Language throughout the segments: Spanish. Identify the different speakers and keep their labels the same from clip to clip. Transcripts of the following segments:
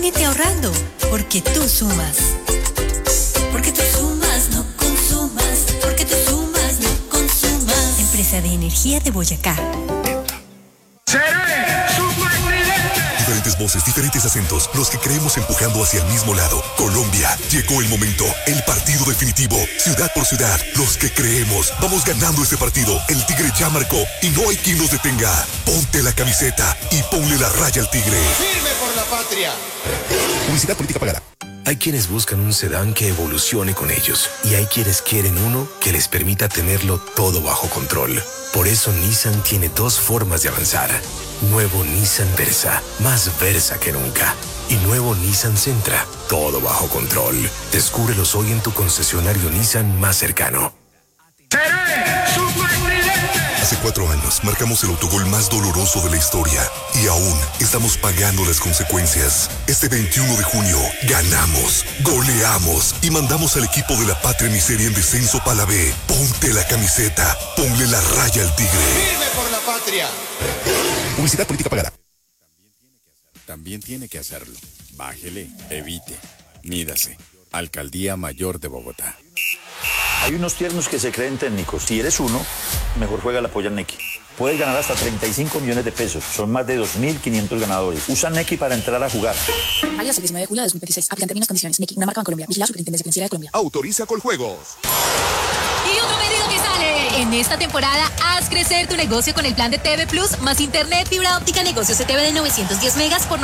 Speaker 1: Mantente ahorrando, porque tú sumas. Porque tú sumas, no consumas. Porque tú sumas, no consumas. Empresa de Energía de Boyacá.
Speaker 2: ¡Seré superpresidente!
Speaker 3: Diferentes voces, diferentes acentos, los que creemos empujando hacia el mismo lado. Colombia, llegó el momento, el partido definitivo, ciudad por ciudad, los que creemos. Vamos ganando este partido, el Tigre ya marcó y no hay quien nos detenga. Ponte la camiseta y ponle la raya al Tigre.
Speaker 4: ¡Firme por la patria!
Speaker 3: Publicidad política pagada.
Speaker 5: Hay quienes buscan un sedán que evolucione con ellos y hay quienes quieren uno que les permita tenerlo todo bajo control. Por eso Nissan tiene dos formas de avanzar. Nuevo Nissan Versa, más Versa que nunca. Y nuevo Nissan Sentra, todo bajo control. Descúbrelos hoy en tu concesionario Nissan más cercano.
Speaker 2: ¡Seré superpresidente!
Speaker 3: Hace 4 años marcamos el autogol más doloroso de la historia y aún estamos pagando las consecuencias. Este 21 de junio ganamos, goleamos y mandamos al equipo de la Patria Miseria en descenso para la B. Ponte la camiseta, ponle la raya al Tigre.
Speaker 4: ¡Firme por la patria!
Speaker 3: Publicidad política pagada.
Speaker 6: También tiene que hacerlo. Bájele, evite, mídase. Alcaldía Mayor de Bogotá.
Speaker 7: Hay unos tiernos que se creen técnicos. Si eres uno, mejor juega la polla Nequi. Puedes ganar hasta 35 millones de pesos. Son más de 2.500 ganadores. Usa Nequi para entrar a jugar.
Speaker 8: Alias el 19 de julio de 2026. Aplican términos y condiciones. Nequi, una marca en Colombia. Vigilado Superintendencia Financiera de Colombia.
Speaker 3: Autoriza Coljuegos.
Speaker 9: Y otro pedido que sale. En esta temporada, haz crecer tu negocio con el plan de TV Plus más internet fibra óptica negocio CTV de 910 megas por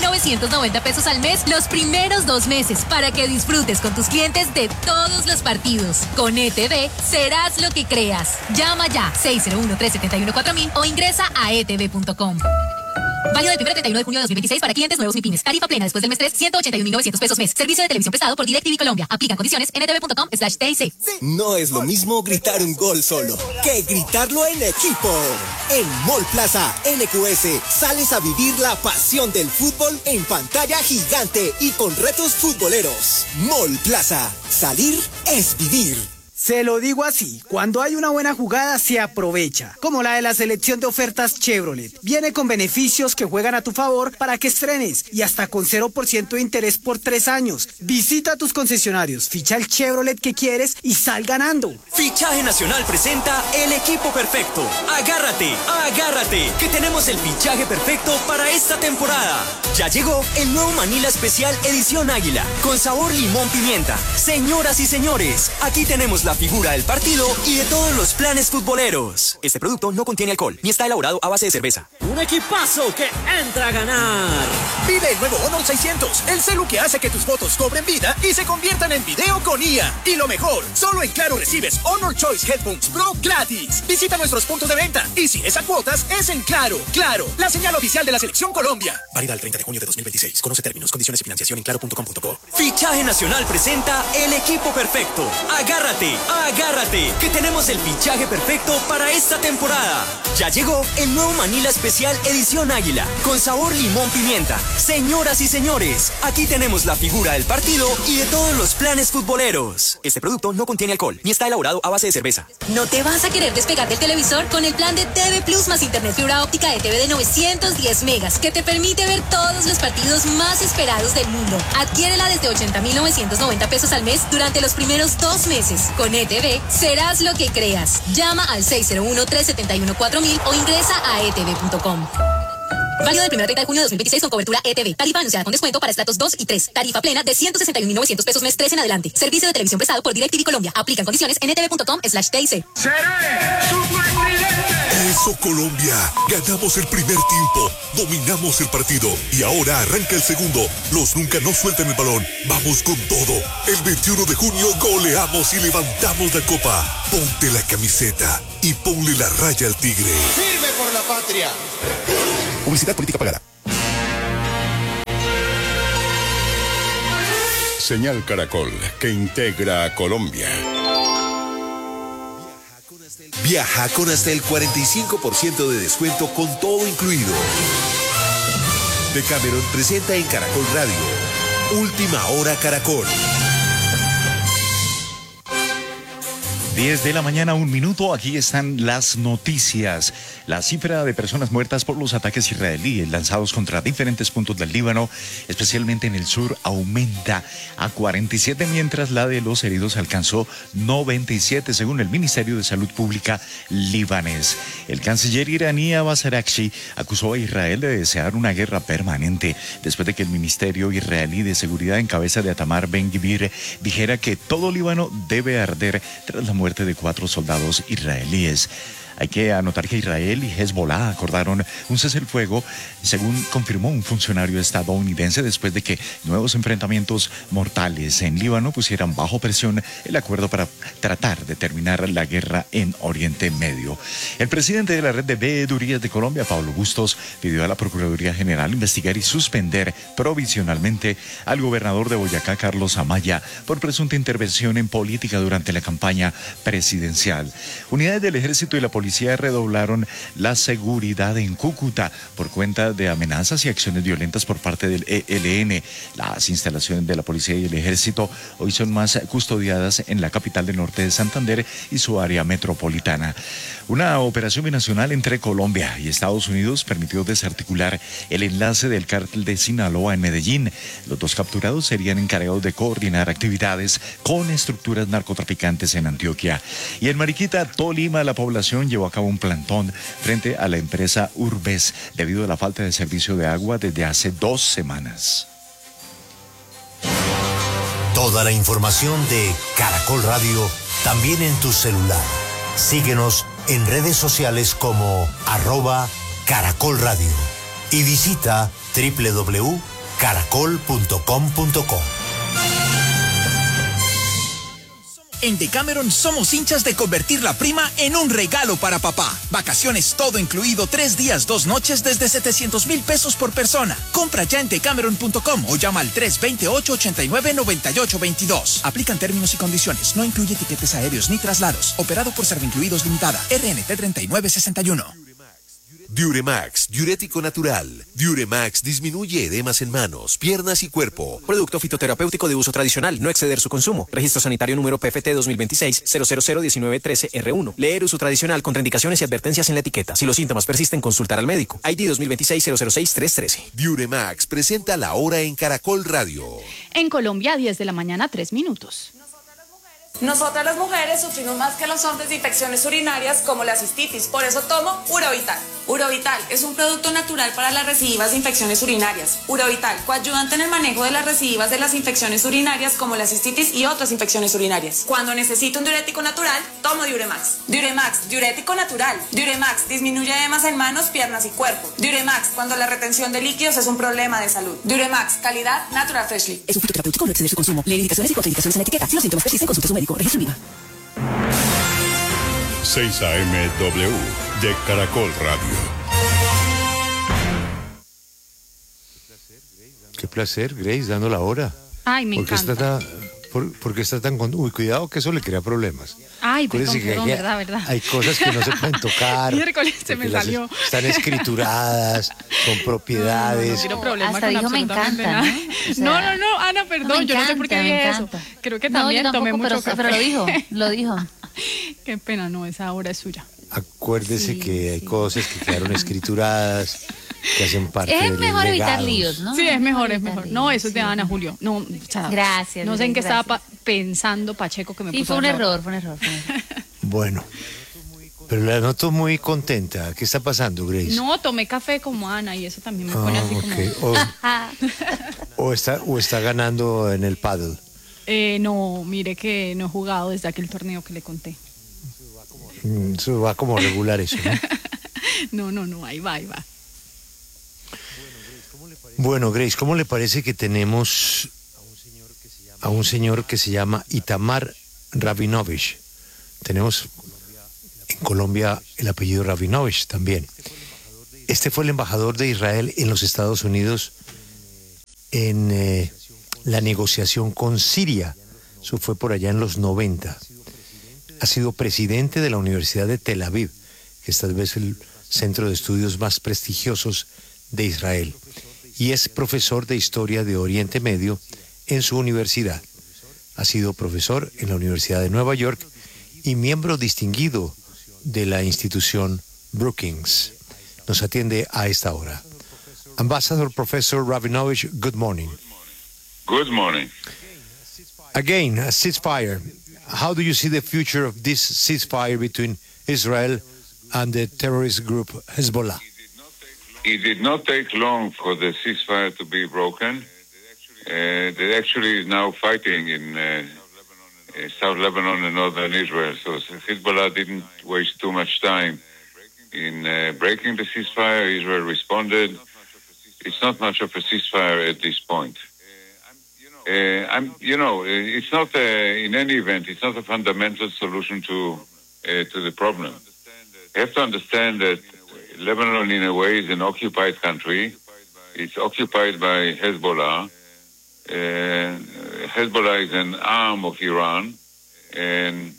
Speaker 9: 90.990 pesos al mes los primeros 2 meses para que disfrutes con tus clientes de todos los partidos. Con ETV serás lo que creas. Llama ya 601-371-4000 o ingresa a etv.com. Válido del 1 al 31 de junio de 2026 para clientes nuevos y pymes. Tarifa plena después del mes 3, 181.900 pesos mes. Servicio de televisión prestado por DirecTV Colombia. Aplican condiciones en etv.com/TIC.
Speaker 10: No es lo mismo gritar un gol solo que gritarlo en equipo. En Mall Plaza NQS sales a vivir la pasión del fútbol en pantalla gigante y con retos futboleros. Mall Plaza. Salir es vivir.
Speaker 11: Se lo digo así, cuando hay una buena jugada se aprovecha, como la de la selección de ofertas Chevrolet. Viene con beneficios que juegan a tu favor para que estrenes y hasta con 0% de interés por 3 años. Visita tus concesionarios, ficha el Chevrolet que quieres y sal ganando.
Speaker 12: Fichaje Nacional presenta el equipo perfecto. Agárrate, agárrate, que tenemos el fichaje perfecto para esta temporada. Ya llegó el nuevo Manila Especial Edición Águila, con sabor limón pimienta. Señoras y señores, aquí tenemos la figura del partido y de todos los planes futboleros. Este producto no contiene alcohol ni está elaborado a base de cerveza.
Speaker 13: Un equipazo que entra a ganar.
Speaker 14: Vive el nuevo Honor 600, el celu que hace que tus fotos cobren vida y se conviertan en video con IA. Y lo mejor, solo en Claro recibes Honor Choice Headphones Pro gratis. Visita nuestros puntos de venta y si es a cuotas, es en Claro. Claro, la señal oficial de la Selección Colombia.
Speaker 10: Válida el 30 de junio de 2026. Conoce términos, condiciones y financiación en claro.com.co.
Speaker 12: Fichaje Nacional presenta el equipo perfecto. Agárrate, agárrate, que tenemos el fichaje perfecto para esta temporada. Ya llegó el nuevo Manila Especial Edición Águila, con sabor limón pimienta. Señoras y señores, aquí tenemos la figura del partido y de todos los planes futboleros. Este producto no contiene alcohol ni está elaborado a base de cerveza.
Speaker 9: ¿No te vas a querer despegar del televisor con el plan de TV Plus más internet fibra óptica de TV de 910 megas que te permite ver todos los partidos más esperados del mundo? Adquiérela desde 80.990 pesos al mes durante los primeros 2 meses. Con ETV serás lo que creas. Llama al 601-371-4000 o ingresa a etv.com. Válido del 1 al 30 de junio de 2026 con cobertura ETV. Tarifa anunciada con descuento para estratos 2 y 3. Tarifa plena de 161.900 pesos mes 3 en adelante. Servicio de televisión prestado por DirecTV Colombia. Aplican condiciones en etv.com/TIC.
Speaker 2: ¡Seré superpresidente!
Speaker 3: Eso, Colombia. Ganamos el primer tiempo, dominamos el partido y ahora arranca el segundo. Los nunca no sueltan el balón. Vamos con todo. El 21 de junio goleamos y levantamos la copa. Ponte la camiseta y ponle la raya al Tigre.
Speaker 4: ¡Firme por la patria!
Speaker 3: Publicidad política pagada.
Speaker 6: Señal Caracol, que integra a Colombia.
Speaker 15: Viaja con hasta el 45% de descuento con todo incluido. Decameron presenta en Caracol Radio Última Hora Caracol.
Speaker 16: 10 de la mañana, 1 minuto. Aquí están las noticias. La cifra de personas muertas por los ataques israelíes lanzados contra diferentes puntos del Líbano, especialmente en el sur, aumenta a 47, mientras la de los heridos alcanzó 97, según el Ministerio de Salud Pública libanés. El canciller iraní Abbas Araghchi acusó a Israel de desear una guerra permanente después de que el Ministerio israelí de Seguridad en cabeza de Itamar Ben-Gvir dijera que todo Líbano debe arder tras la muerte de 4 soldados israelíes. Hay que anotar que Israel y Hezbollah acordaron un cese el fuego, según confirmó un funcionario estadounidense, después de que nuevos enfrentamientos mortales en Líbano pusieran bajo presión el acuerdo para tratar de terminar la guerra en Oriente Medio. El presidente de la red de veedurías de Colombia, Pablo Bustos, pidió a la Procuraduría General investigar y suspender provisionalmente al gobernador de Boyacá, Carlos Amaya, por presunta intervención en política durante la campaña presidencial. Unidades del Ejército y la Policía redoblaron la seguridad en Cúcuta por cuenta de amenazas y acciones violentas por parte del ELN. Las instalaciones de la Policía y el Ejército hoy son más custodiadas en la capital del norte de Santander y su área metropolitana. Una operación binacional entre Colombia y Estados Unidos permitió desarticular el enlace del cártel de Sinaloa en Medellín. Los 2 capturados serían encargados de coordinar actividades con estructuras narcotraficantes en Antioquia. Y en Mariquita, Tolima, la población llevó a cabo un plantón frente a la empresa Urbes debido a la falta de servicio de agua desde hace 2 semanas.
Speaker 17: Toda la información de Caracol Radio también en tu celular. Síguenos en redes sociales como @Caracol Radio y visita www.caracol.com.co.
Speaker 14: En Decameron somos hinchas de convertir la prima en un regalo para papá. Vacaciones todo incluido, 3 días, 2 noches desde 700,000 pesos por persona. Compra ya en decameron.com o llama al 328-89-9822. Aplican términos y condiciones. No incluye tiquetes aéreos ni traslados. Operado por Servincluidos Limitada. RNT 3961.
Speaker 15: Diuremax, diurético natural. Diuremax disminuye edemas en manos, piernas y cuerpo.
Speaker 18: Producto fitoterapéutico de uso tradicional, no exceder su consumo. Registro sanitario número PFT 2026-0001913-R1. Leer uso tradicional, contraindicaciones y advertencias en la etiqueta. Si los síntomas persisten, consultar al médico. ID 2026-006-313.
Speaker 15: Diuremax presenta la hora en Caracol Radio.
Speaker 19: En Colombia, 10 de la mañana, 3 minutos.
Speaker 20: Nosotras las mujeres sufrimos más que los hombres de infecciones urinarias como la cistitis, por eso tomo Urovital. Urovital es un producto natural para las recidivas de infecciones urinarias. Urovital, coayudante en el manejo de las recidivas de las infecciones urinarias como la cistitis y otras infecciones urinarias. Cuando necesito un diurético natural, tomo Diuremax. Diuremax, diurético natural. Diuremax disminuye edemas en manos, piernas y cuerpo. Diuremax, cuando la retención de líquidos es un problema de salud. Diuremax, calidad Natural Freshly.
Speaker 8: Es un fitoterapéutico, no exceder su consumo. Leer indicaciones y contraindicaciones en la etiqueta. Si los síntomas persisten, consulte a su médico. Registro IVA.
Speaker 21: 6 AMW de Caracol Radio.
Speaker 22: Qué placer, Grace, dando la hora.
Speaker 19: Ay, me encanta.
Speaker 22: ¿Por qué está tan con... Uy, cuidado que eso le crea problemas.
Speaker 19: Ay, perdón, verdad.
Speaker 22: Hay cosas que no se pueden tocar.
Speaker 19: Miércoles se me salió.
Speaker 22: Están escrituradas, con propiedades.
Speaker 19: No quiero problemas
Speaker 23: hasta
Speaker 19: con
Speaker 23: dijo me encanta,
Speaker 19: ¿no? O sea, no, Ana, perdón, yo no sé por qué dije eso. Creo que también tomé mucho café.
Speaker 23: Pero lo dijo.
Speaker 19: Qué pena, no, esa hora es suya.
Speaker 22: Acuérdese que hay cosas que quedaron escrituradas, que hacen parte de los
Speaker 23: Es mejor evitar
Speaker 22: legados.
Speaker 23: líos, ¿no?
Speaker 19: Sí, es mejor. No, eso es de Ana, Julio. No, o sea,
Speaker 23: gracias.
Speaker 19: No sé en qué estaba pensando Pacheco que me puso.
Speaker 23: Sí, fue un error.
Speaker 22: Bueno, pero la noto muy contenta. ¿Qué está pasando, Grace?
Speaker 19: No, tomé café como Ana y eso también me pone así como...
Speaker 22: O está ganando en el paddle.
Speaker 19: No, mire que no he jugado desde aquel torneo que le conté.
Speaker 22: Eso va como regular eso, ¿no?
Speaker 19: No, ahí va.
Speaker 22: Bueno, Grace, ¿cómo le parece que tenemos a un señor que se llama Itamar Rabinovich? Tenemos en Colombia el apellido Rabinovich también. Este fue el embajador de Israel en los Estados Unidos en la negociación con Siria. Eso fue por allá en los 90. Ha sido presidente de la Universidad de Tel Aviv, que es tal vez el centro de estudios más prestigiosos de Israel. Y es profesor de Historia de Oriente Medio en su universidad. Ha sido profesor en la Universidad de Nueva York y miembro distinguido de la institución Brookings. Nos atiende a esta hora. Ambassador Professor Rabinovich, good morning.
Speaker 1: Good morning.
Speaker 22: Again, a ceasefire. How do you see the future of this ceasefire between Israel and the terrorist group Hezbollah?
Speaker 1: It did not take long for the ceasefire to be broken. They actually is now fighting in South Lebanon and northern Israel. So Hezbollah didn't waste too much time in breaking the ceasefire. Israel responded. It's not much of a ceasefire at this point. It's not in any event. It's not a fundamental solution to the problem. You have to understand that Lebanon, in a way, is an occupied country. It's occupied by Hezbollah. Hezbollah is an arm of Iran, and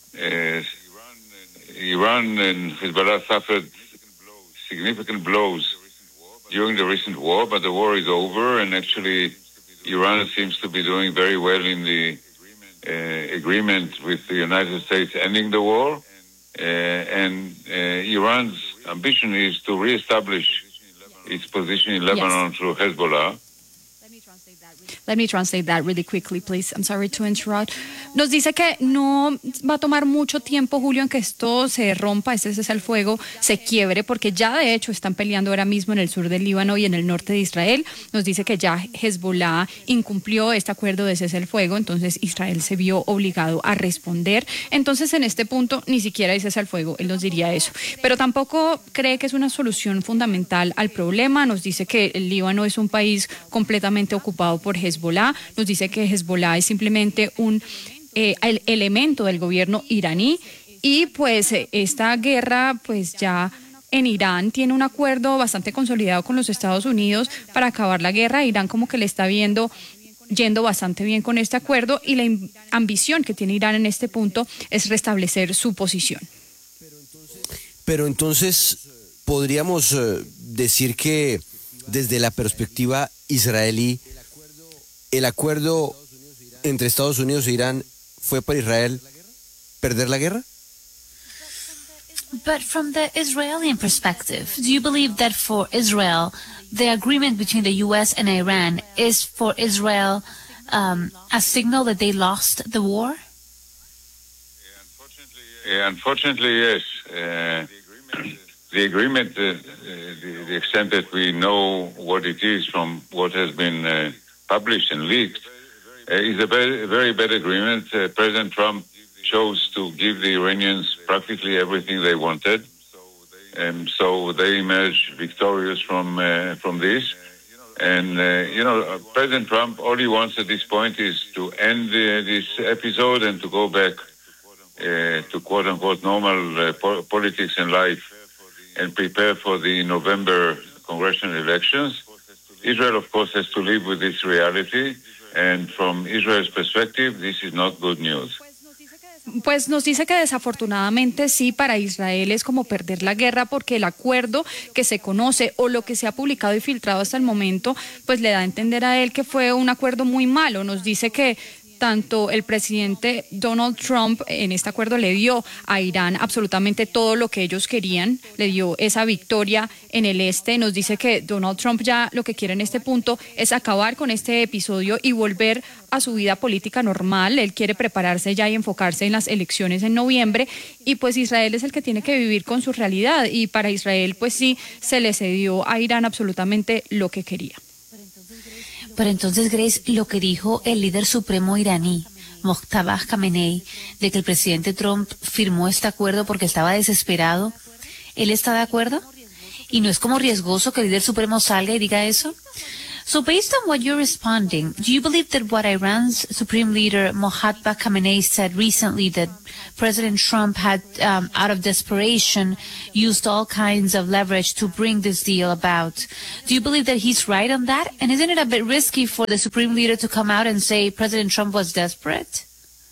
Speaker 1: Iran and Hezbollah suffered significant blows during the recent war, but the war is over, and actually Iran seems to be doing very well in the agreement with the United States ending the war, and Iran's ambition is to reestablish its position in Lebanon through Hezbollah.
Speaker 5: Let me translate that really quickly, please. I'm sorry to interrupt. Nos dice que no va a tomar mucho tiempo, Julio, en que esto se rompa, este cese al fuego, se quiebre, porque ya de hecho están peleando ahora mismo en el sur del Líbano y en el norte de Israel. Nos dice que ya Hezbollah incumplió este acuerdo de cese al fuego, entonces Israel se vio obligado a responder. Entonces, en este punto, ni siquiera hay cese al fuego, él nos diría eso. Pero tampoco cree que es una solución fundamental al problema. Nos dice que el Líbano es un país completamente ocupado por Hezbollah. Nos dice que Hezbollah es simplemente un el elemento del gobierno iraní y pues esta guerra pues ya en Irán tiene un acuerdo bastante consolidado con los Estados Unidos para acabar la guerra. Irán como que le está yendo bastante bien con este acuerdo y la ambición que tiene Irán en este punto es restablecer su posición.
Speaker 7: Pero entonces podríamos decir que desde la perspectiva israelí el acuerdo entre Estados Unidos e Irán fue para Israel perder la guerra?
Speaker 23: But from the Israeli perspective, do you believe that for Israel, the agreement between the U.S. and Iran is for Israel a signal that they lost the war?
Speaker 1: Unfortunately, yes. The agreement, the extent that we know what it is from what has been published and leaked, is a very, very bad agreement. President Trump chose to give the Iranians practically everything they wanted, and so they emerged victorious from this. And President Trump, all he wants at this point is to end this episode and to go back to quote unquote normal politics and life, and prepare for the November congressional elections. Israel, of course, has to live with this reality. And from Israel's perspective, this is not good news.
Speaker 5: Pues nos dice que desafortunadamente sí, para Israel es como perder la guerra porque el acuerdo que se conoce o lo que se ha publicado y filtrado hasta el momento, pues le da a entender a él que fue un acuerdo muy malo. Nos dice que tanto el presidente Donald Trump en este acuerdo le dio a Irán absolutamente todo lo que ellos querían, le dio esa victoria en el este. Nos dice que Donald Trump ya lo que quiere en este punto es acabar con este episodio y volver a su vida política normal. Él quiere prepararse ya y enfocarse en las elecciones en noviembre y pues Israel es el que tiene que vivir con su realidad y para Israel pues sí se le cedió a Irán absolutamente lo que quería.
Speaker 23: Pero entonces, Grace, lo que dijo el líder supremo iraní, Mojtaba Khamenei, de que el presidente Trump firmó este acuerdo porque estaba desesperado, ¿él está de acuerdo? ¿Y no es como riesgoso que el líder supremo salga y diga eso? So based on what you're responding, do you believe that what Iran's supreme leader Mojtaba Khamenei said recently, that President Trump had, out of desperation, used all kinds of leverage to bring this deal about? Do you believe that he's right on that? And isn't it a bit risky for the supreme leader to come out and say President Trump was desperate?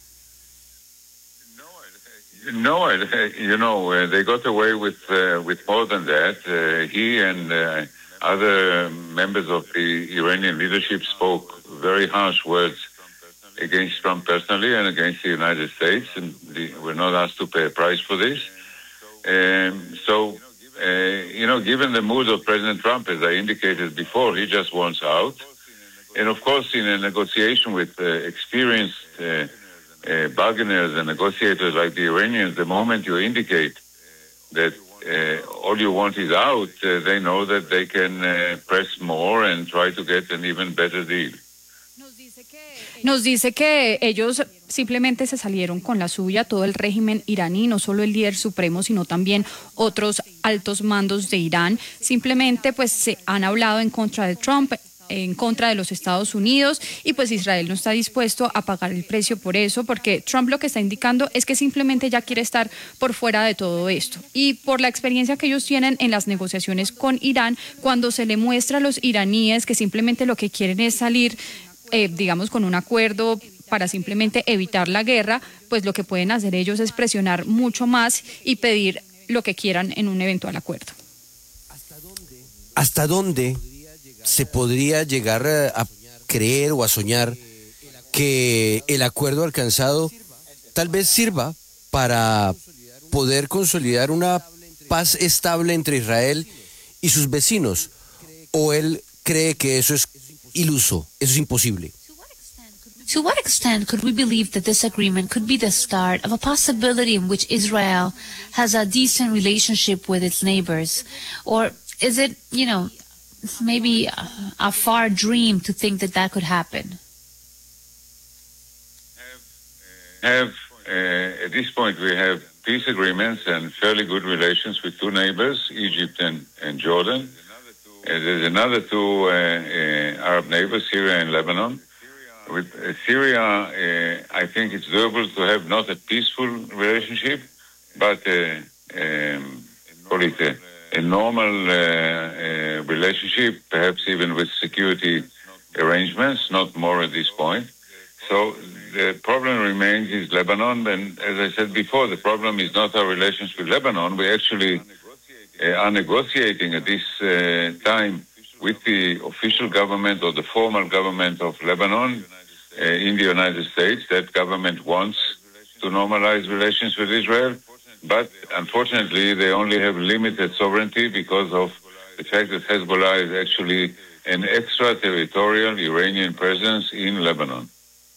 Speaker 1: No, they got away with more than that. He and other members of the Iranian leadership spoke very harsh words against Trump personally and against the United States, and we're not asked to pay a price for this. Given the mood of President Trump, as I indicated before, he just wants out. And of course, in a negotiation with experienced bargainers and negotiators like the Iranians, the moment you indicate that all you want is out, they know that they can press more and try to get an even better deal.
Speaker 5: Nos dice que ellos simplemente se salieron con la suya, todo el régimen iraní, no solo el líder supremo, sino también otros altos mandos de Irán. Simplemente pues se han hablado en contra de Trump, en contra de los Estados Unidos, y pues Israel no está dispuesto a pagar el precio por eso, porque Trump lo que está indicando es que simplemente ya quiere estar por fuera de todo esto. Y por la experiencia que ellos tienen en las negociaciones con Irán, cuando se le muestra a los iraníes que simplemente lo que quieren es salir con un acuerdo para simplemente evitar la guerra, pues lo que pueden hacer ellos es presionar mucho más y pedir lo que quieran en un eventual acuerdo.
Speaker 7: ¿Hasta dónde se podría llegar a creer o a soñar que el acuerdo alcanzado tal vez sirva para poder consolidar una paz estable entre Israel y sus vecinos? ¿O él cree que eso es iluso, eso es imposible?
Speaker 23: To what extent could we believe that this agreement could be the start of a possibility in which Israel has a decent relationship with its neighbors? Or is it, maybe a far dream to think that could happen?
Speaker 1: At this point, we have peace agreements and fairly good relations with two neighbors, Egypt and Jordan. There's another two Arab neighbors, Syria and Lebanon. With Syria, I think it's doable to have not a peaceful relationship, but call it a normal relationship, perhaps even with security arrangements, not more at this point. So the problem remains is Lebanon, and as I said before, the problem is not our relations with Lebanon. We actually are negotiating at this time with the official government or the formal government of Lebanon in the United States. That government wants to normalize relations with Israel, but unfortunately they only have limited sovereignty because of the fact that Hezbollah is actually an extraterritorial Iranian presence in Lebanon.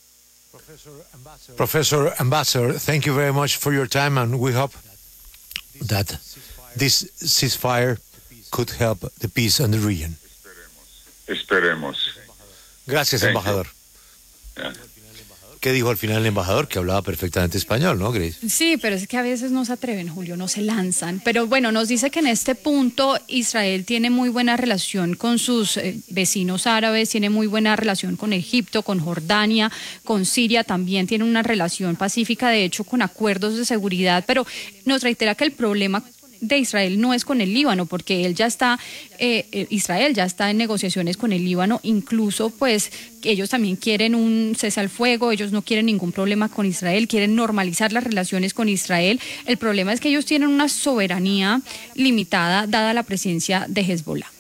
Speaker 22: Professor Ambassador, thank you very much for your time, and we hope that this ceasefire could help the peace in the region.
Speaker 1: Esperemos.
Speaker 22: Gracias, embajador.
Speaker 1: Yeah.
Speaker 22: ¿Qué dijo al final el embajador? Que hablaba perfectamente español, ¿no, Grace?
Speaker 5: Sí, pero es que a veces no se atreven, Julio, no se lanzan. Pero bueno, nos dice que en este punto Israel tiene muy buena relación con sus vecinos árabes, tiene muy buena relación con Egipto, con Jordania, con Siria también, tiene una relación pacífica, de hecho, con acuerdos de seguridad, pero nos reitera que el problema de Israel no es con el Líbano, porque Israel ya está en negociaciones con el Líbano, incluso pues ellos también quieren un cese al fuego, ellos no quieren ningún problema con Israel, quieren normalizar las relaciones con Israel. El problema es que ellos tienen una soberanía limitada dada la presencia de Hezbollah.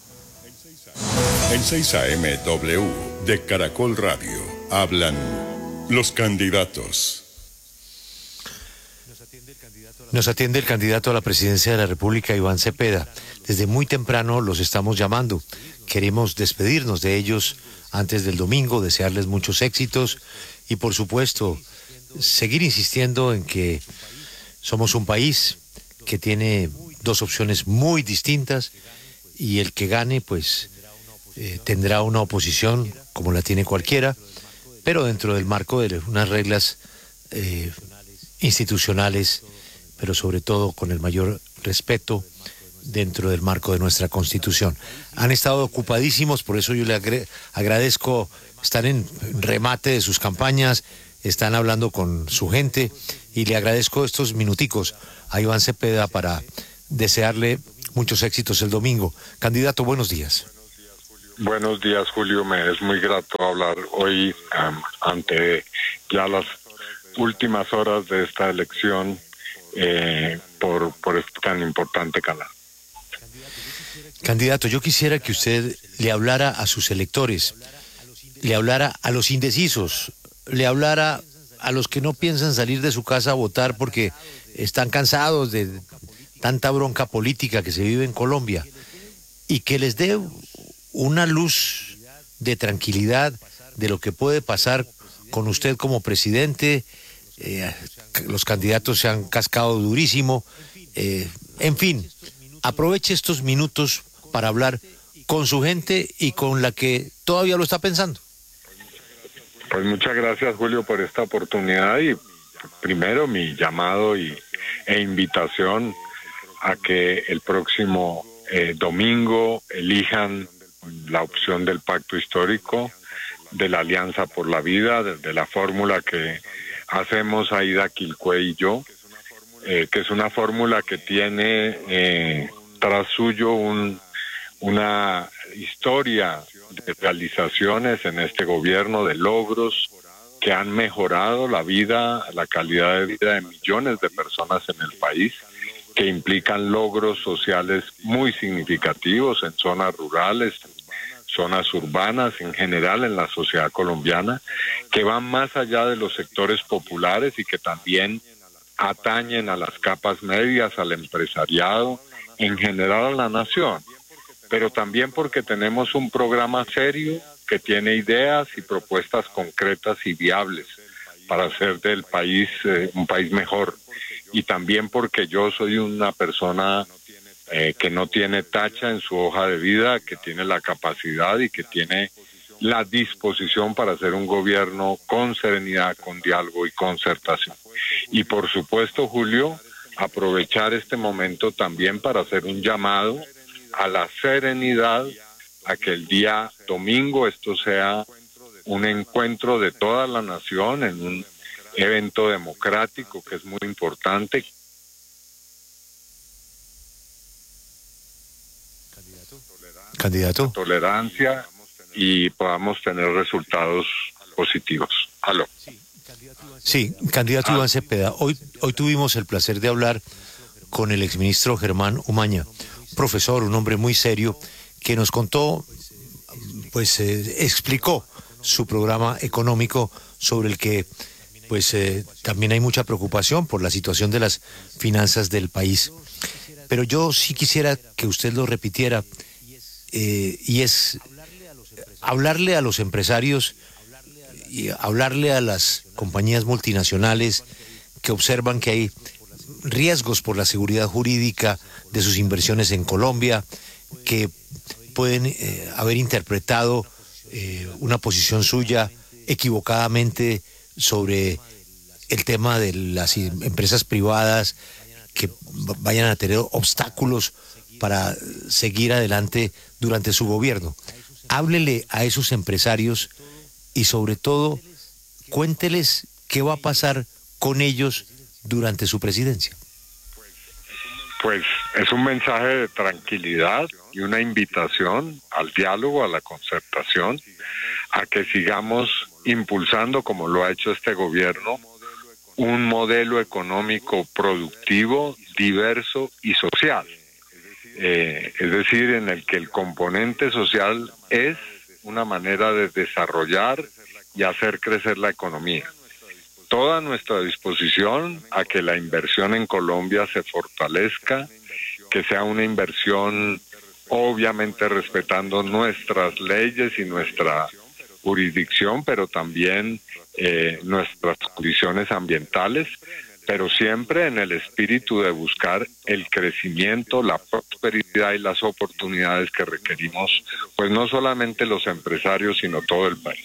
Speaker 21: En 6 AM/W de Caracol Radio hablan los candidatos.
Speaker 22: Nos atiende el candidato a la presidencia de la República, Iván Cepeda. Desde muy temprano los estamos llamando. Queremos despedirnos de ellos antes del domingo, desearles muchos éxitos y, por supuesto, seguir insistiendo en que somos un país que tiene dos opciones muy distintas y el que gane, pues, tendrá una oposición como la tiene cualquiera, pero dentro del marco de unas reglas institucionales, pero sobre todo con el mayor respeto dentro del marco de nuestra Constitución. Han estado ocupadísimos, por eso yo le agradezco, están en remate de sus campañas, están hablando con su gente y le agradezco estos minuticos a Iván Cepeda para desearle muchos éxitos el domingo. Candidato, buenos días.
Speaker 10: Buenos días, Julio. Me es muy grato hablar hoy ante ya las últimas horas de esta elección por este tan importante canal.
Speaker 22: Candidato, yo quisiera que usted le hablara a sus electores, le hablara a los indecisos, le hablara a los que no piensan salir de su casa a votar porque están cansados de tanta bronca política que se vive en Colombia, y que les dé una luz de tranquilidad de lo que puede pasar con usted como presidente? Los candidatos se han cascado durísimo. En fin, aproveche estos minutos para hablar con su gente y con la que todavía lo está pensando.
Speaker 10: Pues muchas gracias, Julio, por esta oportunidad, y primero mi llamado e invitación a que el próximo domingo elijan la opción del pacto histórico, de la Alianza por la Vida, de la fórmula que hacemos Aida Quilcue y yo, que es una fórmula que tiene tras suyo una historia de realizaciones en este gobierno, de logros que han mejorado la vida, la calidad de vida de millones de personas en el país, que implican logros sociales muy significativos en zonas rurales, zonas urbanas, en general en la sociedad colombiana, que van más allá de los sectores populares y que también atañen a las capas medias, al empresariado, en general a la nación, pero también porque tenemos un programa serio que tiene ideas y propuestas concretas y viables para hacer del país un país mejor, y también porque yo soy una persona que no tiene tacha en su hoja de vida, que tiene la capacidad y que tiene la disposición para hacer un gobierno con serenidad, con diálogo y concertación. Y por supuesto, Julio, aprovechar este momento también para hacer un llamado a la serenidad, a que el día domingo esto sea un encuentro de toda la nación en un evento democrático que es muy importante.
Speaker 22: Candidato.
Speaker 10: Tolerancia, y podamos tener resultados positivos. Aló.
Speaker 22: Sí, candidato Iván Cepeda, hoy tuvimos el placer de hablar con el exministro Germán Umaña, profesor, un hombre muy serio, que nos contó, pues explicó su programa económico, sobre el que pues también hay mucha preocupación por la situación de las finanzas del país. Pero yo sí quisiera que usted lo repitiera, y es hablarle a los empresarios y hablarle a las compañías multinacionales que observan que hay riesgos por la seguridad jurídica de sus inversiones en Colombia, que pueden haber interpretado una posición suya equivocadamente sobre el tema de las empresas privadas, que vayan a tener obstáculos para seguir adelante durante su gobierno. Háblele a esos empresarios y sobre todo cuénteles qué va a pasar con ellos durante su presidencia.
Speaker 10: Pues es un mensaje de tranquilidad y una invitación al diálogo, a la concertación, a que sigamos impulsando, como lo ha hecho este gobierno, un modelo económico productivo, diverso y social. Es decir, en el que el componente social es una manera de desarrollar y hacer crecer la economía. Toda nuestra disposición a que la inversión en Colombia se fortalezca, que sea una inversión obviamente respetando nuestras leyes y nuestra jurisdicción, pero también nuestras condiciones ambientales, pero siempre en el espíritu de buscar el crecimiento, la prosperidad y las oportunidades que requerimos, pues no solamente los empresarios, sino todo el país.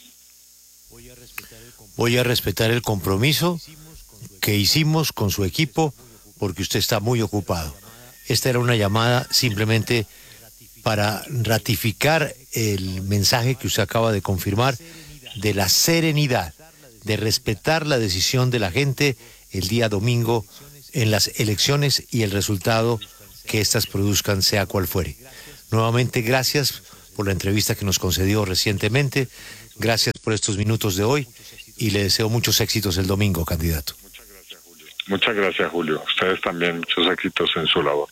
Speaker 22: Voy a respetar el compromiso que hicimos con su equipo, porque usted está muy ocupado. Esta era una llamada simplemente para ratificar el mensaje que usted acaba de confirmar, de la serenidad, de respetar la decisión de la gente el día domingo en las elecciones y el resultado que éstas produzcan, sea cual fuere. Nuevamente, gracias por la entrevista que nos concedió recientemente, gracias por estos minutos de hoy y le deseo muchos éxitos el domingo, candidato.
Speaker 10: Muchas gracias, Julio. Ustedes también muchos éxitos en su labor.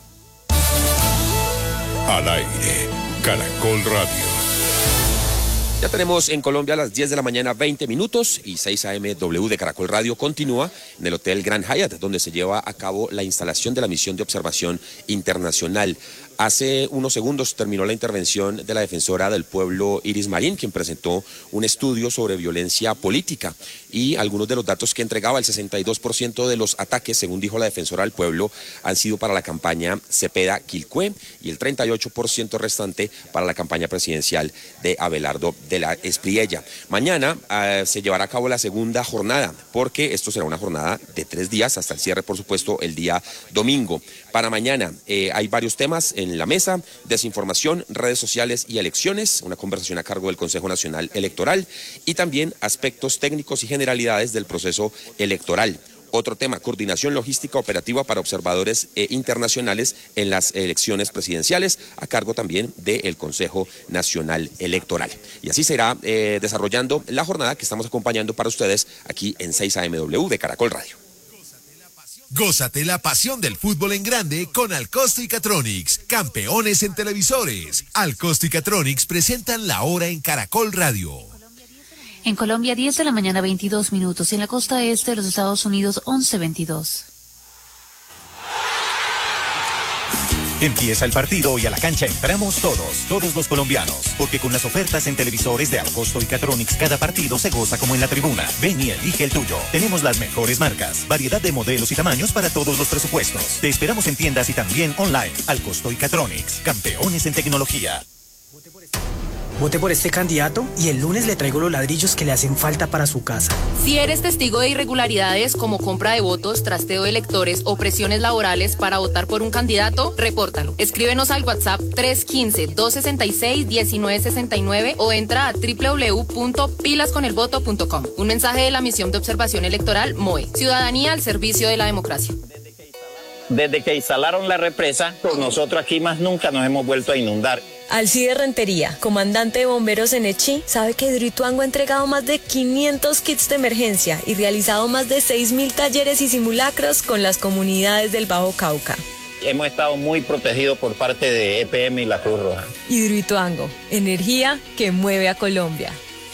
Speaker 21: Al aire, Caracol Radio.
Speaker 11: Ya tenemos en Colombia a las 10 de la mañana 20 minutos y 6 a.m. W de Caracol Radio continúa en el Hotel Grand Hyatt, donde se lleva a cabo la instalación de la misión de observación internacional. Hace unos segundos terminó la intervención de la defensora del pueblo Iris Marín, quien presentó un estudio sobre violencia política y algunos de los datos que entregaba. El 62% de los ataques, según dijo la defensora del pueblo, han sido para la campaña Cepeda-Quilcué y el 38% restante para la campaña presidencial de Abelardo de la Espriella. Mañana se llevará a cabo la segunda jornada, porque esto será una jornada de 3 días, hasta el cierre, por supuesto, el día domingo. Para mañana hay varios temas en la mesa: desinformación, redes sociales y elecciones, una conversación a cargo del Consejo Nacional Electoral, y también aspectos técnicos y generalidades del proceso electoral. Otro tema: coordinación logística operativa para observadores internacionales en las elecciones presidenciales, a cargo también del Consejo Nacional Electoral. Y así se irá desarrollando la jornada que estamos acompañando para ustedes aquí en 6 AMW de Caracol Radio.
Speaker 15: Gózate la pasión del fútbol en grande con Alcosto y Catronics, campeones en televisores. Alcosto y Catronics presentan la hora en Caracol Radio.
Speaker 23: En Colombia, 10 de la mañana, 22 minutos. Y en la costa este de los Estados Unidos, 11:22.
Speaker 12: Empieza el partido y a la cancha entramos todos los colombianos, porque con las ofertas en televisores de Alcosto y Catronics cada partido se goza como en la tribuna. Ven y elige el tuyo. Tenemos las mejores marcas, variedad de modelos y tamaños para todos los presupuestos. Te esperamos en tiendas y también online. Alcosto y Catronics, campeones en tecnología.
Speaker 13: Vote por este candidato y el lunes le traigo los ladrillos que le hacen falta para su casa.
Speaker 24: Si eres testigo de irregularidades como compra de votos, trasteo de electores o presiones laborales para votar por un candidato, repórtalo. Escríbenos al WhatsApp 315-266-1969 o entra a www.pilasconelvoto.com. Un mensaje de la Misión de Observación Electoral MOE. Ciudadanía al servicio de la democracia.
Speaker 25: Desde que instalaron la represa, nosotros aquí más nunca nos hemos vuelto a inundar.
Speaker 26: Alcide Rentería, comandante de bomberos en Echí, sabe que Hidroituango ha entregado más de 500 kits de emergencia y realizado más de 6.000 talleres y simulacros con las comunidades del Bajo Cauca.
Speaker 25: Hemos estado muy protegidos por parte de EPM y la Cruz Roja.
Speaker 26: Hidroituango, energía que mueve a Colombia.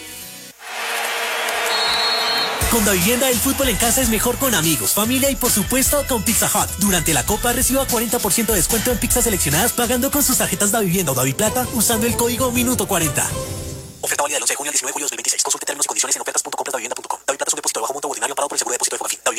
Speaker 14: Con Davivienda, el fútbol en casa es mejor con amigos, familia y por supuesto con Pizza Hut. Durante la Copa reciba 40% de descuento en pizzas seleccionadas pagando con sus tarjetas Davivienda o Daviplata usando el código Minuto40.
Speaker 18: Oferta válida del 11 de junio al 19 de julio de 2026. Consulte términos y condiciones en ofertas.compradvivienda.com. Daviplata es un depósito de bajo monto ordinario pagado por el seguro de depósito de Fogafín.